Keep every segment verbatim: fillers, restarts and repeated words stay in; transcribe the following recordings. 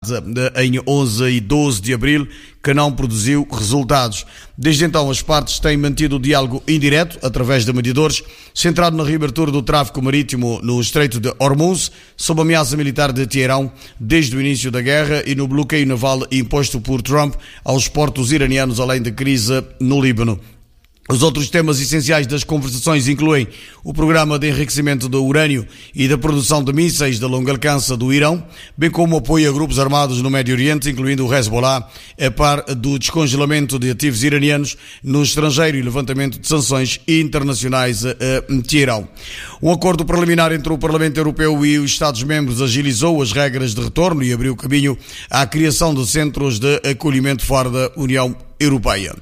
em onze e doze de abril, que não produziu resultados. Desde então, as partes têm mantido o diálogo indireto, através de mediadores, centrado na reabertura do tráfego marítimo no Estreito de Hormuz, sob ameaça militar de Teherão, desde o início da guerra, e no bloqueio naval imposto por Trump aos portos iranianos, além da crise no Líbano. Os outros temas essenciais das conversações incluem o programa de enriquecimento do urânio e da produção de mísseis de longo alcance do Irão, bem como o apoio a grupos armados no Médio Oriente, incluindo o Hezbollah, a par do descongelamento de ativos iranianos no estrangeiro e levantamento de sanções internacionais a Teherão. Um acordo preliminar entre o Parlamento Europeu e os Estados-membros agilizou as regras de retorno e abriu caminho à criação de centros de acolhimento fora da União Europeia.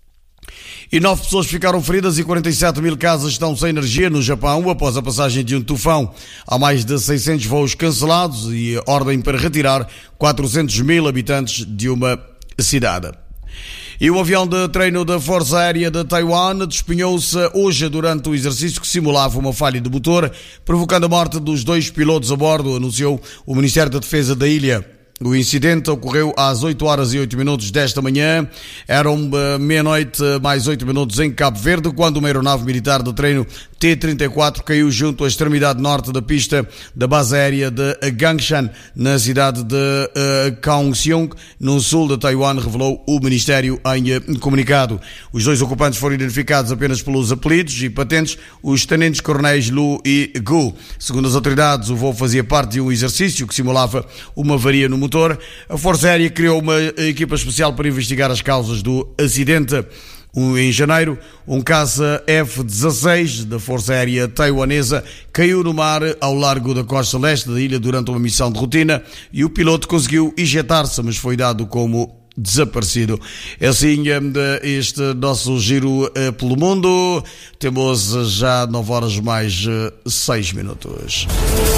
E nove pessoas ficaram feridas e quarenta e sete mil casas estão sem energia no Japão após a passagem de um tufão. Há mais de seiscentos voos cancelados e ordem para retirar quatrocentos mil habitantes de uma cidade. E o avião de treino da Força Aérea de Taiwan despenhou-se hoje durante o exercício que simulava uma falha de motor, provocando a morte dos dois pilotos a bordo, anunciou o Ministério da Defesa da ilha. O incidente ocorreu às oito horas e oito minutos desta manhã. Eram meia-noite mais oito minutos em Cabo Verde, quando uma aeronave militar de treino T trinta e quatro caiu junto à extremidade norte da pista da base aérea de Gangshan, na cidade de uh, Kaohsiung, no sul de Taiwan, revelou o Ministério em uh, comunicado. Os dois ocupantes foram identificados apenas pelos apelidos e patentes, os tenentes-coronéis Lu e Gu. Segundo as autoridades, o voo fazia parte de um exercício que simulava uma avaria no motor. A Força Aérea criou uma equipa especial para investigar as causas do acidente. Em janeiro, um caça F dezasseis da Força Aérea Taiwanesa caiu no mar ao largo da costa leste da ilha durante uma missão de rotina e o piloto conseguiu ejetar-se, mas foi dado como desaparecido. É assim este nosso giro pelo mundo. Temos já nove horas mais seis minutos.